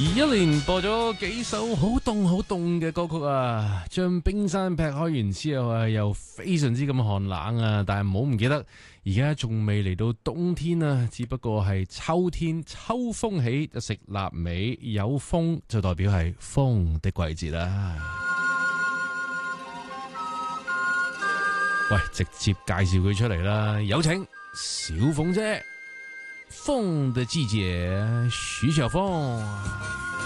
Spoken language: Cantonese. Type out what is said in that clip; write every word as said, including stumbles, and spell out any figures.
一連播咗幾首好凍好凍嘅歌曲啊，將冰山劈開完之後啊，又非常之咁寒冷啊！但係唔好唔記得，而家仲未嚟到冬天啊，只不過係秋天，秋風起就食臘味，有風就代表係風的季節啦。喂，直接介紹佢出嚟啦，有請小鳳姐，風的季節，徐小鳳。